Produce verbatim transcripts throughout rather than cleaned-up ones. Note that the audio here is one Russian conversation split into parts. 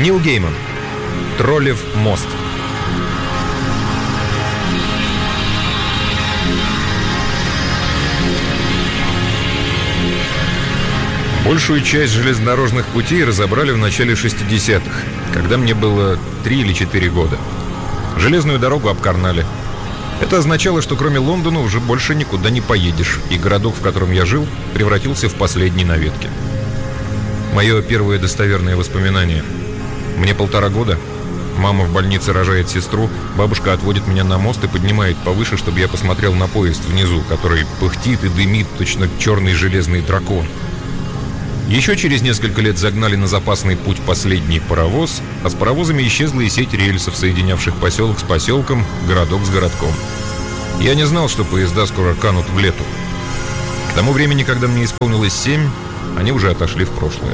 Нил Гейман. «Троллев мост». Большую часть железнодорожных путей разобрали в начале шестидесятых, когда мне было три или четыре года. Железную дорогу обкарнали. Это означало, что кроме Лондона уже больше никуда не поедешь, и городок, в котором я жил, превратился в последний на ветке. Мое первое достоверное воспоминание. Мне полтора года. Мама в больнице рожает сестру, бабушка отводит меня на мост и поднимает повыше, чтобы я посмотрел на поезд внизу, который пыхтит и дымит, точно черный железный дракон. Еще через несколько лет загнали на запасный путь последний паровоз, а с паровозами исчезла и сеть рельсов, соединявших поселок с поселком, городок с городком. Я не знал, что поезда скоро канут в лету. К тому времени, когда мне исполнилось семь, они уже отошли в прошлое.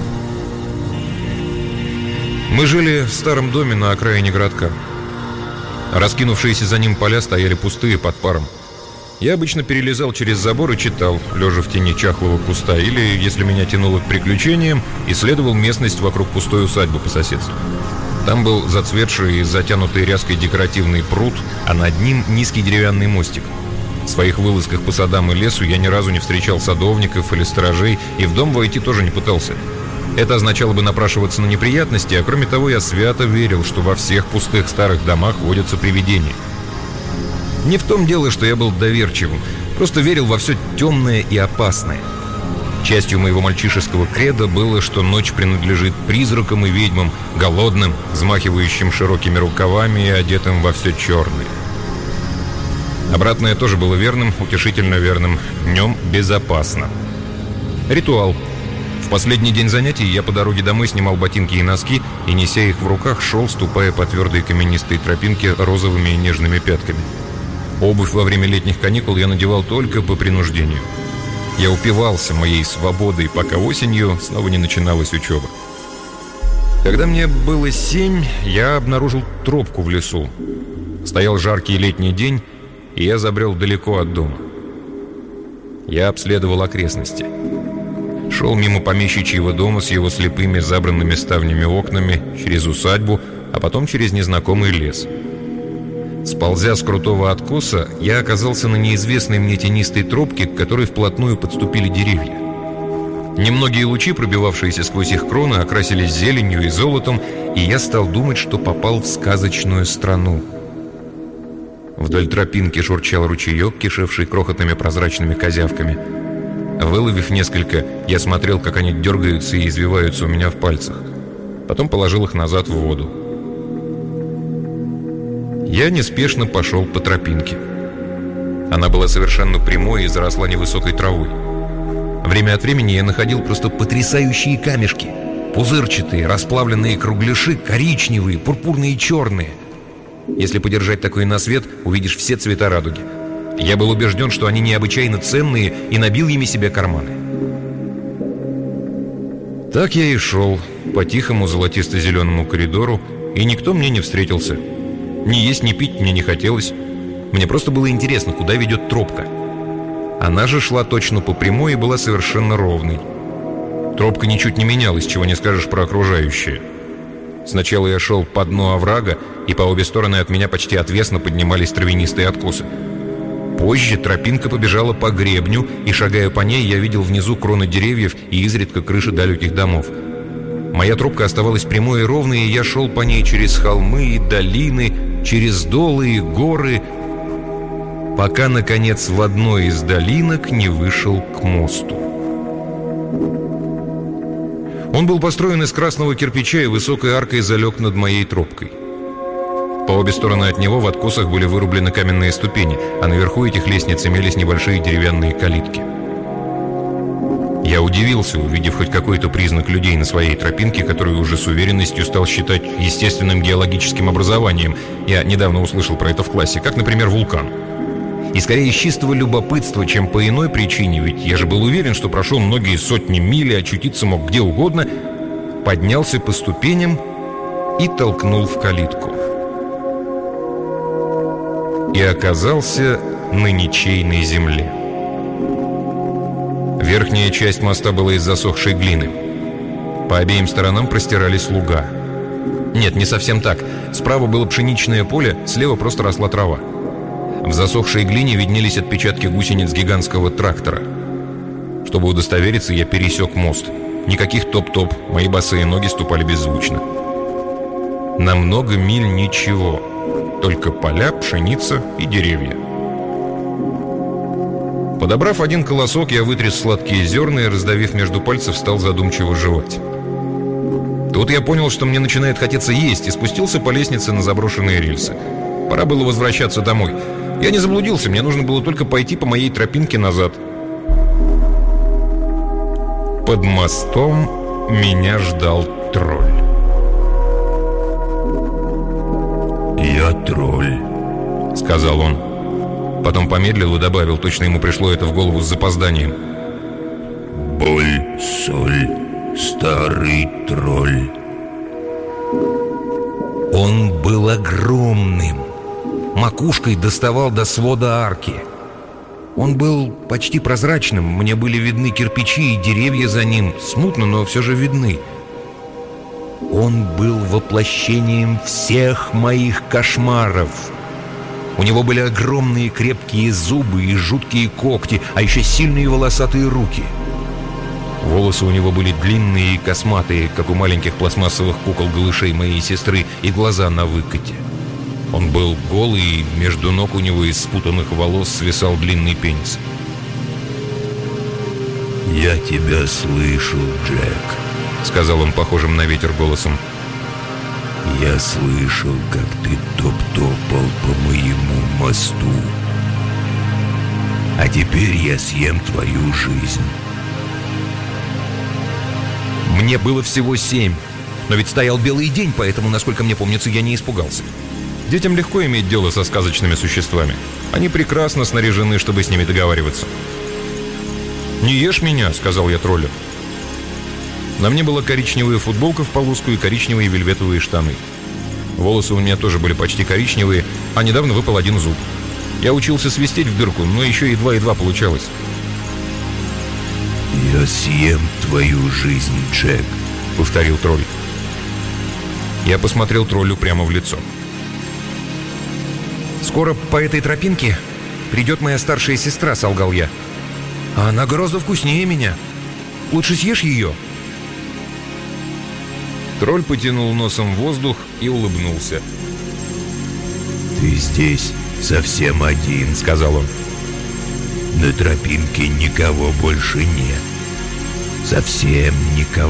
Мы жили в старом доме на окраине городка. Раскинувшиеся за ним поля стояли пустые под паром. Я обычно перелезал через забор и читал, лежа в тени чахлого куста, или, если меня тянуло к приключениям, исследовал местность вокруг пустой усадьбы по соседству. Там был зацветший и затянутый ряской декоративный пруд, а над ним низкий деревянный мостик. В своих вылазках по садам и лесу я ни разу не встречал садовников или сторожей, и в дом войти тоже не пытался. Это означало бы напрашиваться на неприятности, а кроме того, я свято верил, что во всех пустых старых домах водятся привидения. Не в том дело, что я был доверчивым, просто верил во все темное и опасное. Частью моего мальчишеского кредо было, что ночь принадлежит призракам и ведьмам, голодным, взмахивающим широкими рукавами и одетым во все черное. Обратное тоже было верным, утешительно верным. Днем безопасно. Ритуал. В последний день занятий я по дороге домой снимал ботинки и носки и, неся их в руках, шел, ступая по твердой каменистой тропинке розовыми и нежными пятками. Обувь во время летних каникул я надевал только по принуждению. Я упивался моей свободой, пока осенью снова не начиналась учеба. Когда мне было семь, я обнаружил тропку в лесу. Стоял жаркий летний день, и я забрел далеко от дома. Я обследовал окрестности. Шел мимо помещичьего дома с его слепыми забранными ставнями окнами, через усадьбу, а потом через незнакомый лес. Сползя с крутого откоса, я оказался на неизвестной мне тенистой тропке, к которой вплотную подступили деревья. Немногие лучи, пробивавшиеся сквозь их кроны, окрасились зеленью и золотом, и я стал думать, что попал в сказочную страну. Вдоль тропинки шурчал ручеек, кишевший крохотными прозрачными козявками. Выловив несколько, я смотрел, как они дергаются и извиваются у меня в пальцах. Потом положил их назад в воду. Я неспешно пошел по тропинке. Она была совершенно прямой и заросла невысокой травой. Время от времени я находил просто потрясающие камешки. Пузырчатые, расплавленные кругляши, коричневые, пурпурные и черные. Если подержать такой на свет, увидишь все цвета радуги. Я был убежден, что они необычайно ценные, и набил ими себе карманы. Так я и шел по тихому золотисто-зеленому коридору, и никто мне не встретился. Ни есть, ни пить мне не хотелось. Мне просто было интересно, куда ведет тропка. Она же шла точно по прямой и была совершенно ровной. Тропка ничуть не менялась, чего не скажешь про окружающее. Сначала я шел по дну оврага, и по обе стороны от меня почти отвесно поднимались травянистые откосы. Позже тропинка побежала по гребню, и, шагая по ней, я видел внизу кроны деревьев и изредка крыши далеких домов. Моя тропка оставалась прямой и ровной, и я шел по ней через холмы и долины, через долы и горы, пока, наконец, в одной из долинок не вышел к мосту. Он был построен из красного кирпича и высокой аркой залег над моей тропкой. По обе стороны от него в откосах были вырублены каменные ступени, а наверху этих лестниц имелись небольшие деревянные калитки. Я удивился, увидев хоть какой-то признак людей на своей тропинке, которую уже с уверенностью стал считать естественным геологическим образованием. Я недавно услышал про это в классе, как, например, вулкан. И скорее из чистого любопытства, чем по иной причине, ведь я же был уверен, что прошел многие сотни миль и очутиться мог где угодно, поднялся по ступеням и толкнул в калитку. И оказался на ничейной земле. Верхняя часть моста была из засохшей глины. По обеим сторонам простирались луга. Нет, не совсем так. Справа было пшеничное поле, слева просто росла трава. В засохшей глине виднелись отпечатки гусениц гигантского трактора. Чтобы удостовериться, я пересек мост. Никаких топ-топ, мои босые ноги ступали беззвучно. На много миль ничего, только поля, пшеница и деревья. Подобрав один колосок, я вытряс сладкие зерна и, раздавив между пальцев, стал задумчиво жевать. Тут я понял, что мне начинает хотеться есть, и спустился по лестнице на заброшенные рельсы. Пора было возвращаться домой. Я не заблудился, мне нужно было только пойти по моей тропинке назад. Под мостом меня ждал тролль. «Я тролль», — сказал он. Потом помедлил и добавил, точно ему пришло это в голову с запозданием: «Боль, соль, старый тролль». Он был огромным. Макушкой доставал до свода арки. Он был почти прозрачным. Мне были видны кирпичи и деревья за ним. Смутно, но все же видны. Он был воплощением всех моих кошмаров. У него были огромные крепкие зубы и жуткие когти, а еще сильные волосатые руки. Волосы у него были длинные и косматые, как у маленьких пластмассовых кукол-голышей моей сестры, и глаза на выкате. Он был голый, и между ног у него из спутанных волос свисал длинный пенис. «Я тебя слышу, Джек», — сказал он похожим на ветер голосом. «Я слышал, как ты топ-топал по моему мосту. А теперь я съем твою жизнь». Мне было всего семь, но ведь стоял белый день, поэтому, насколько мне помнится, я не испугался. Детям легко иметь дело со сказочными существами. Они прекрасно снаряжены, чтобы с ними договариваться. «Не ешь меня», — сказал я троллю. На мне была коричневая футболка в полоску и коричневые вельветовые штаны. Волосы у меня тоже были почти коричневые, а недавно выпал один зуб. Я учился свистеть в дырку, но еще едва-едва получалось. «Я съем твою жизнь, Джек», — повторил тролль. Я посмотрел троллю прямо в лицо. «Скоро по этой тропинке придет моя старшая сестра», — солгал я. «А она гораздо вкуснее меня. Лучше съешь ее». Тролль потянул носом воздух и улыбнулся. «Ты здесь совсем один», — сказал он. «На тропинке никого больше нет. Совсем никого».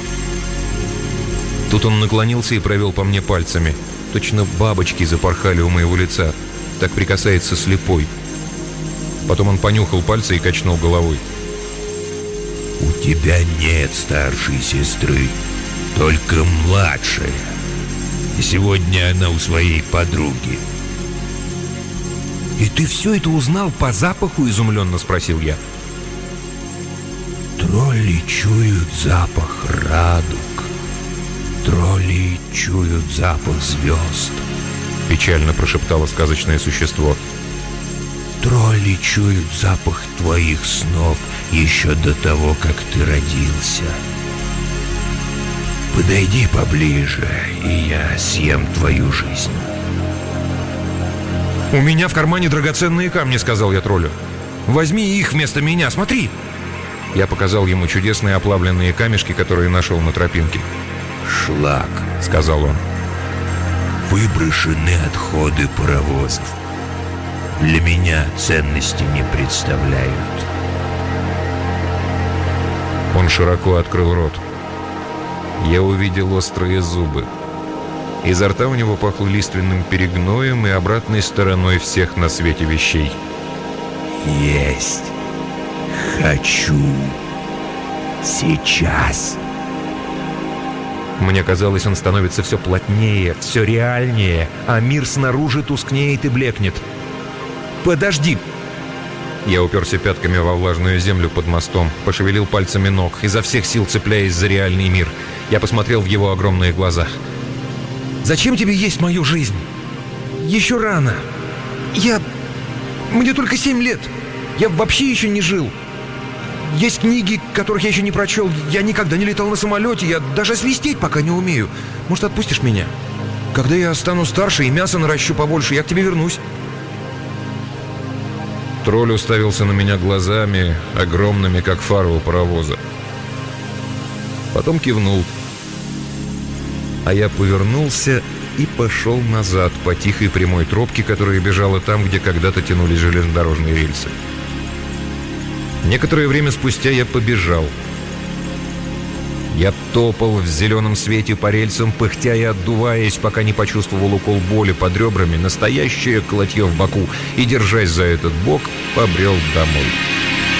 Тут он наклонился и провел по мне пальцами. Точно бабочки запорхали у моего лица. Так прикасается слепой. Потом он понюхал пальцы и качнул головой. «У тебя нет старшей сестры, только младшая. И сегодня она у своей подруги». «И ты все это узнал по запаху?» — изумленно спросил я. «Тролли чуют запах радуг. Тролли чуют запах звезд», — печально прошептало сказочное существо. «Тролли чуют запах твоих снов еще до того, как ты родился. Подойди поближе, и я съем твою жизнь». «У меня в кармане драгоценные камни», — сказал я троллю. «Возьми их вместо меня, смотри!» Я показал ему чудесные оплавленные камешки, которые нашел на тропинке. «Шлак», — сказал он. «Выброшены отходы паровозов. Для меня ценности не представляют». Он широко открыл рот. Я увидел острые зубы. Изо рта у него пахло лиственным перегноем и обратной стороной всех на свете вещей. «Есть. Хочу. Сейчас». Мне казалось, он становится все плотнее, все реальнее, а мир снаружи тускнеет и блекнет. «Подожди!» Я уперся пятками во влажную землю под мостом, пошевелил пальцами ног, изо всех сил цепляясь за реальный мир. Я посмотрел в его огромные глаза. «Зачем тебе есть мою жизнь? Еще рано. Я... Мне только семь лет. Я вообще еще не жил. есть книги, которых я еще не прочел. Я никогда не летал на самолете, я даже свистеть пока не умею. Может, отпустишь меня? Когда я стану старше и мясо наращу побольше, я к тебе вернусь. Тролль уставился на меня глазами, огромными, как фары у паровоза. Потом кивнул. А я повернулся и пошел назад по тихой прямой тропке, которая бежала там, где когда-то тянулись железнодорожные рельсы. Некоторое время спустя я побежал. Я топал в зеленом свете по рельсам, пыхтя и отдуваясь, пока не почувствовал укол боли под ребрами, настоящее колотье в боку, и, держась за этот бок, побрел домой.